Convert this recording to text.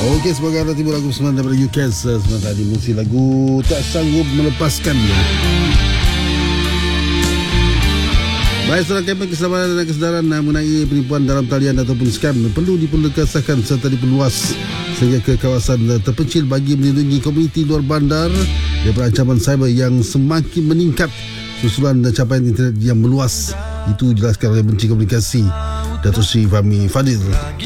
Okey, semoga anda tiba lagu sembilan daripada UKS sebentar tadi. Musik lagu Tak Sanggup Melepaskan. Baik, setelah kempen keselamatan dan kesedaran mengenai penipuan dalam talian ataupun scam perlu diperlekaskan serta diperluas sehingga ke kawasan terpencil bagi melindungi komuniti luar bandar daripada ancaman cyber yang semakin meningkat susulan capaian internet yang meluas. Itu jelaskan oleh Menteri Komunikasi Datuk Seri Fahmi Fadzil.